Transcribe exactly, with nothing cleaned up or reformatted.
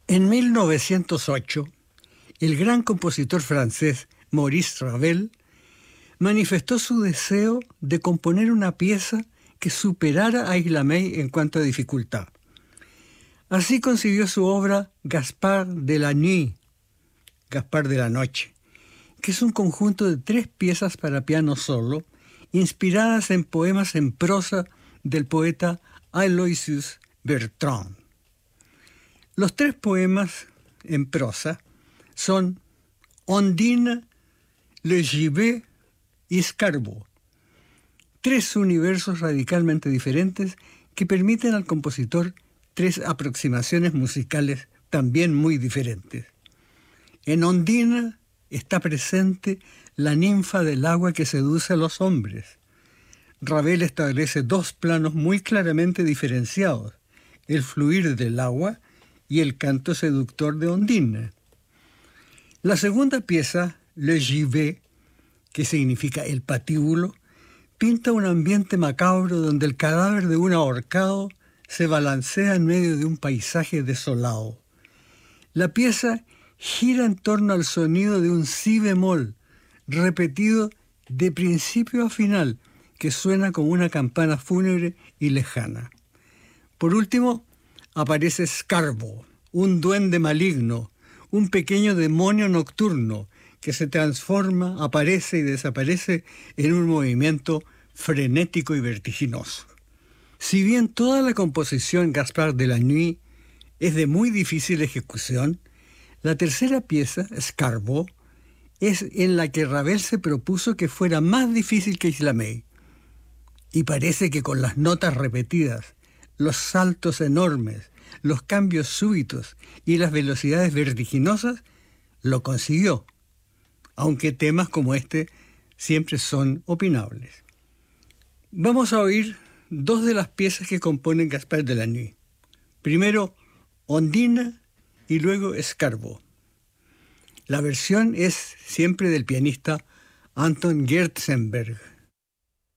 En mil novecientos ocho, el gran compositor francés Maurice Ravel manifestó su deseo de componer una pieza que superara a Isla-May en cuanto a dificultad. Así concibió su obra Gaspard de la Nuit, Gaspar de la Noche, que es un conjunto de tres piezas para piano solo, inspiradas en poemas en prosa del poeta Aloysius Bertrand. Los tres poemas en prosa son Ondine, Le Gibet y Escarbot, tres universos radicalmente diferentes que permiten al compositor tres aproximaciones musicales también muy diferentes. En Ondine está presente la ninfa del agua que seduce a los hombres. Ravel establece dos planos muy claramente diferenciados, el fluir del agua y el canto seductor de Ondine. La segunda pieza, Le Gibet, que significa el patíbulo, pinta un ambiente macabro donde el cadáver de un ahorcado se balancea en medio de un paisaje desolado. La pieza gira en torno al sonido de un si bemol, repetido de principio a final, que suena como una campana fúnebre y lejana. Por último, aparece Escarbot, un duende maligno, un pequeño demonio nocturno que se transforma, aparece y desaparece en un movimiento frenético y vertiginoso. Si bien toda la composición Gaspard de la Nuit es de muy difícil ejecución, la tercera pieza, Escarbot, es en la que Ravel se propuso que fuera más difícil que Isla-May. Y parece que con las notas repetidas, los saltos enormes, los cambios súbitos y las velocidades vertiginosas, lo consiguió, aunque temas como este siempre son opinables. Vamos a oír dos de las piezas que componen Gaspard de la Nuit. Primero, Ondine y luego Escarbot. La versión es siempre del pianista Anton Gerstenberg.